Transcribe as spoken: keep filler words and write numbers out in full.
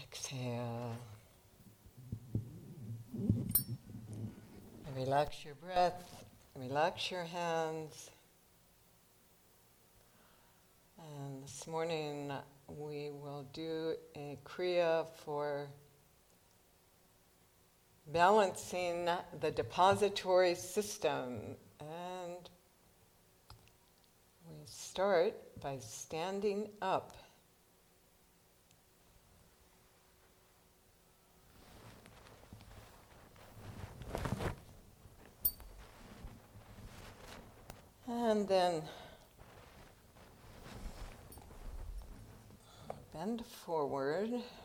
Exhale. Relax your breath, relax your hands. And this morning we will do a Kriya for balancing the depository system. And we start by standing up. And then bend forward.